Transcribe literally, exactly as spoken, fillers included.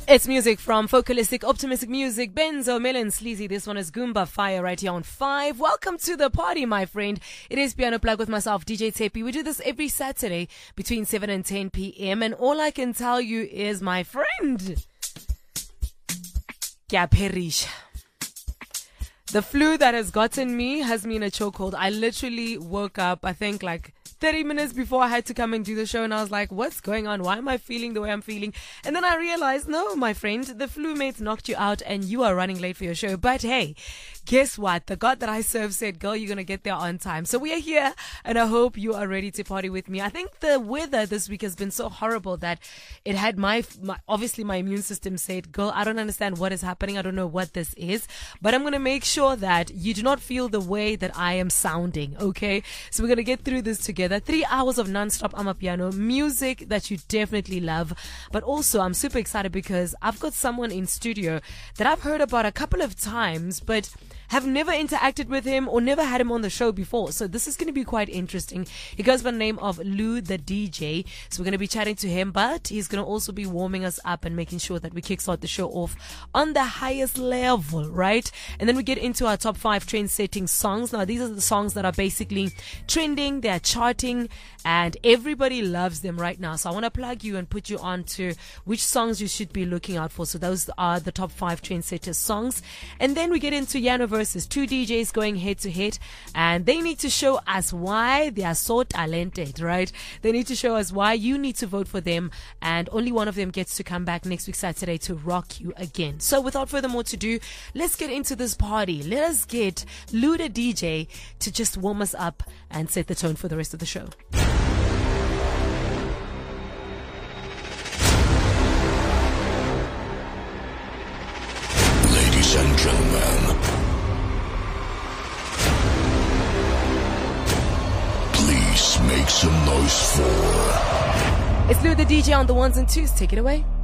It's music from Focalistic, Optimistic Music, Benzo, Melon, Sleazy. This one is Goomba Fire right here on five. Welcome to the party, my friend. It is Piano Plug with myself, D J Tepi. We do this every Saturday between seven and ten p.m. And all I can tell you is, my friend, Kya perish. The flu that has gotten me has me in a chokehold. I literally woke up, I think like thirty minutes before I had to come and do the show, and I was like, what's going on? Why am I feeling the way I'm feeling? And then I realized, no, my friend, the flu mates knocked you out and you are running late for your show. But hey, guess what? The God that I serve said, girl, you're going to get there on time. So we are here, and I hope you are ready to party with me. I think the weather this week has been so horrible that it had my, my obviously my immune system said, girl, I don't understand what is happening. I don't know what this is, but I'm going to make sure that you do not feel the way that I am sounding. Okay. So we're going to get through this together. Three hours of non-stop Amapiano music that you definitely love. But also I'm super excited because I've got someone in studio that I've heard about a couple of times, but have never interacted with him or never had him on the show before. So this is going to be quite interesting. He goes by the name of Lou the D J. So we're going to be chatting to him, but he's going to also be warming us up and making sure that we kickstart the show off on the highest level, right? And then we get into our top five trend-setting songs. Now, these are the songs that are basically trending, they're charting, and everybody loves them right now. So I want to plug you and put you on to which songs you should be looking out for. So those are the top five trendsetter songs. And then we get into Yano versus two D Js going head to head, and they need to show us why they are so talented, right? They need to show us why you need to vote for them, and only one of them gets to come back next week Saturday to rock you again. So without further more to do, let's get into this party. Let us get Lou the D J to just warm us up and set the tone for the rest of the show. Ladies and gentlemen, please make some noise for... It's Lou the D J on the ones and twos. Take it away.